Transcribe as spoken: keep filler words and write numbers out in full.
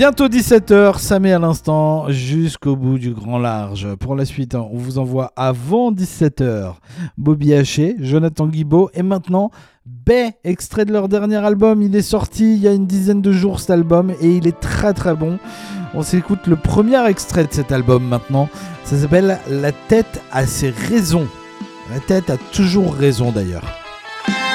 Bientôt dix-sept heures, ça met à l'instant jusqu'au bout du grand large. Pour la suite, on vous envoie avant dix-sept heures Bobby Haché, Jonathan Guibaud et maintenant Bay, extrait de leur dernier album. Il est sorti il y a une dizaine de jours cet album et il est très très bon. On s'écoute le premier extrait de cet album maintenant. Ça s'appelle La tête a ses raisons. La tête a toujours raison d'ailleurs.